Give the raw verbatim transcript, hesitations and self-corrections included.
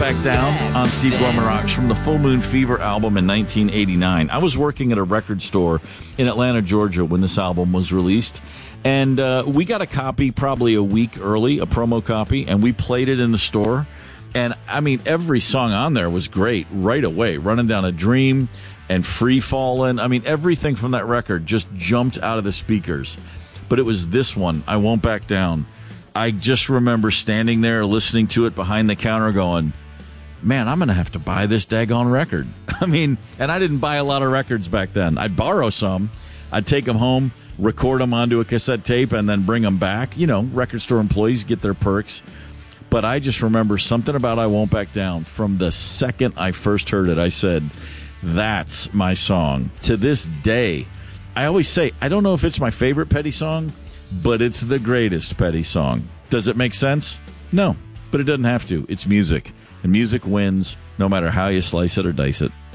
Back Down on Steve Gorman Rocks from the Full Moon Fever album in nineteen eighty-nine. I was working at a record store in Atlanta, Georgia when this album was released, and uh, we got a copy probably a week early, a promo copy, and we played it in the store. And, I mean, every song on there was great right away. Running Down a Dream and Free Fallin'. I mean, everything from that record just jumped out of the speakers. But it was this one, I Won't Back Down. I just remember standing there listening to it behind the counter going, man, I'm going to have to buy this daggone record. I mean, and I didn't buy a lot of records back then. I'd borrow some. I'd take them home, record them onto a cassette tape, and then bring them back. You know, record store employees get their perks. But I just remember something about I Won't Back Down. From the second I first heard it, I said, that's my song. To this day, I always say, I don't know if it's my favorite Petty song, but it's the greatest Petty song. Does it make sense? No, but it doesn't have to. It's music. And music wins no matter how you slice it or dice it.